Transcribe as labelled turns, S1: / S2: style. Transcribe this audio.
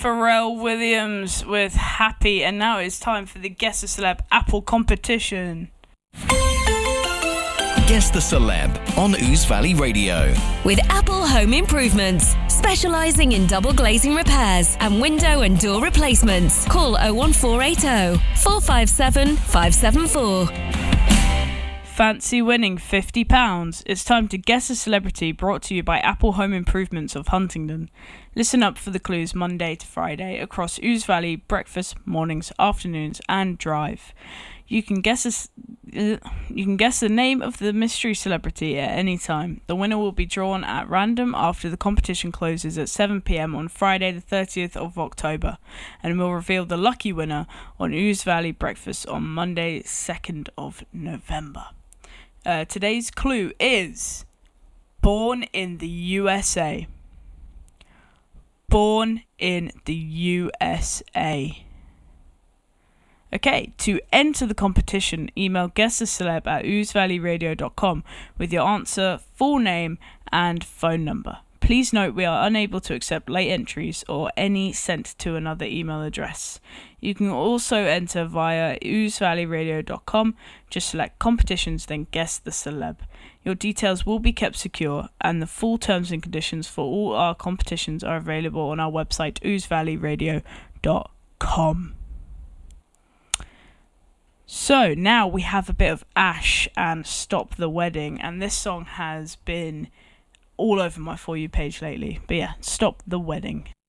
S1: Pharrell Williams with Happy, and now it's time for the Guess the Celeb Apple competition.
S2: Guess the Celeb on Ooze Valley Radio.
S3: With Apple Home Improvements, specialising in double glazing repairs and window and door replacements. Call 01480 457 574.
S1: Fancy winning £50? It's time to Guess a Celebrity, brought to you by Apple Home Improvements of Huntingdon. Listen up for the clues Monday to Friday across Ooze Valley, breakfast, mornings, afternoons and drive. You can guess the name of the mystery celebrity at any time. The winner will be drawn at random after the competition closes at 7 p.m. on Friday the 30th of October, and we'll reveal the lucky winner on Ooze Valley Breakfast on Monday 2nd of November. Today's clue is born in the USA. Born in the USA. Okay, to enter the competition, email guesstheceleb@oozevalleyradio.com with your answer, full name and phone number. Please note we are unable to accept late entries or any sent to another email address. You can also enter via oozevalleyradio.com. Just select competitions, then guess the celeb. Your details will be kept secure, and the full terms and conditions for all our competitions are available on our website, oozevalleyradio.com. So now we have a bit of Ash and Stop the Wedding, and this song has been all over my For You page lately. But yeah, Stop the Wedding.